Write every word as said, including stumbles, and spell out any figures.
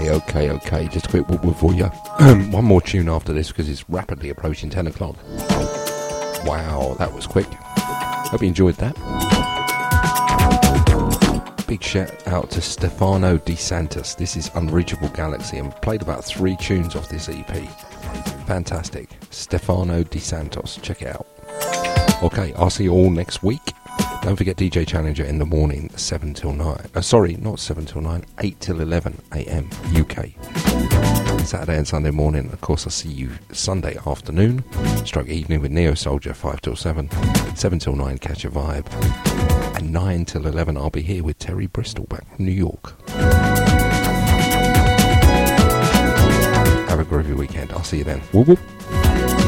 Okay, okay, okay. Just a quick whoop whoop for you. One more tune after this because it's rapidly approaching ten o'clock. Wow, that was quick. Hope you enjoyed that. Big shout out to Stefano De Santos. This is Unreachable Galaxy and played about three tunes off this E P. Fantastic. Stefano De Santos. Check it out. Okay, I'll see you all next week. Don't forget D J Challenger in the morning, seven till nine. Uh, sorry, not seven till nine, eight till eleven a.m. U K. Saturday and Sunday morning. Of course, I'll see you Sunday afternoon. Stroke evening with Neo Soldier, five till seven. seven till nine, Catch a Vibe. And nine till eleven, I'll be here with Terry Bristol back from New York. Have a groovy weekend. I'll see you then. Whoop whoop.